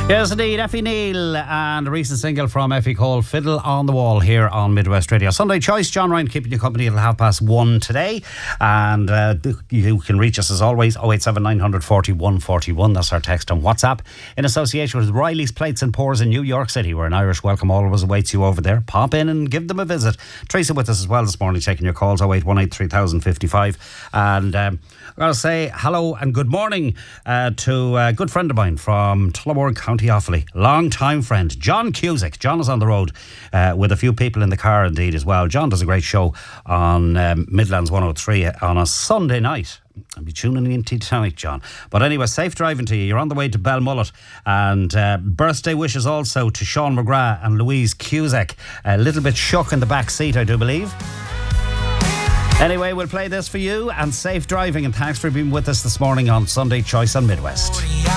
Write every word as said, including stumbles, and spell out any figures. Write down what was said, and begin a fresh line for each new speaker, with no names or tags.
Yes, indeed. Effie Neal and a recent single from Effie called Fiddle on the Wall here on Midwest Radio. Sunday Choice, John Ryan keeping you company until half past one today. And uh, you can reach us as always, oh eight seven nine four one four one. That's our text on WhatsApp. In association with Riley's Plates and Pours in New York City, where an Irish welcome always awaits you over there. Pop in and give them a visit. Tracy with us as well this morning, taking your calls, oh eight one eight three thousand fifty-five. And um, I've got to say hello and good morning uh, to a good friend of mine from Tullamore, County Offaly. Long time friend, John Cusack. John is on the road uh, with a few people in the car indeed as well. John does a great show on um, Midlands one oh three on a Sunday night. I'll be tuning in to you tonight, John. But anyway, safe driving to you. You're on the way to Belmullet. And uh, birthday wishes also to Sean McGrath and Louise Cusack. A little bit shook in the back seat, I do believe. Anyway, we'll play this for you, and safe driving, and thanks for being with us this morning on Sunday Choice on Midwest.